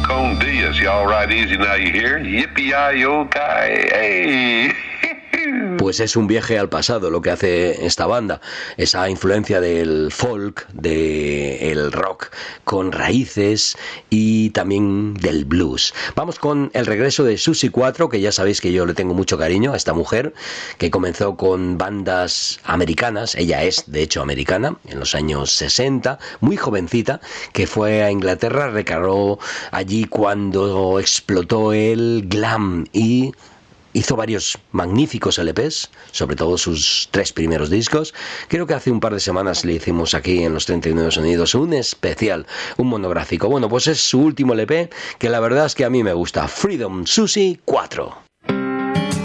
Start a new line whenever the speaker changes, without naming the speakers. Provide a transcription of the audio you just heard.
Con Diaz. Y'all ride easy now, you hear? Yippee-yi-yo-ki, hey.
Pues es un viaje al pasado lo que hace esta banda, esa influencia del folk, del rock con raíces y también del blues. Vamos con el regreso de Susie 4, que ya sabéis que yo le tengo mucho cariño a esta mujer, que comenzó con bandas americanas, ella es de hecho americana, en los años 60, muy jovencita, que fue a Inglaterra, recaló allí cuando explotó el glam y hizo varios magníficos LPs, sobre todo sus 3 primeros discos. Creo que hace un par de semanas le hicimos aquí en los 39 Sonidos un especial, un monográfico. Bueno, pues es su último LP, que la verdad es que a mí me gusta. Freedom Susie 4.